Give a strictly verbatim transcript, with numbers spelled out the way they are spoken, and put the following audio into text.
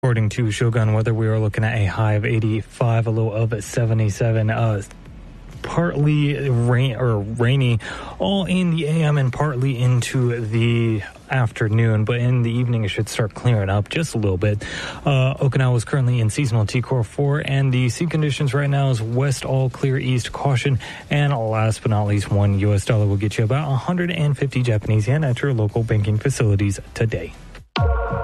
According to Shogun Weather, we are looking at a high of eighty-five, a low of seventy-seven. Uh, partly rain or rainy all in the A M and partly into the afternoon, but in the evening it should start clearing up just a little bit. Uh, Okinawa is currently in seasonal T Core four, and the sea conditions right now is west all clear, east caution, and last but not least, one U S dollar will get you about one hundred fifty Japanese yen at your local banking facilities today.